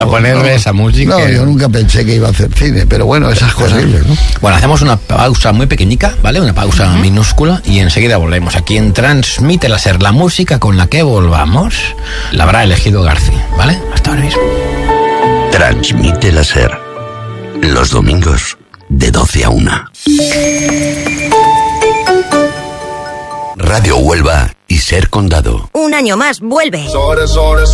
A ponerle esa música. No, yo nunca pensé que iba a hacer cine, pero bueno, esas cosas, ¿no? Bueno, hacemos una pausa muy pequeñica, ¿vale? Una pausa minúscula y enseguida volvemos. Aquí en Transmite Láser, la música con la que volvamos la habrá elegido García, ¿vale? Hasta ahora mismo. Transmite Láser, los domingos de 12 a 1. Radio Huelva y Ser Condado. Un año más vuelve.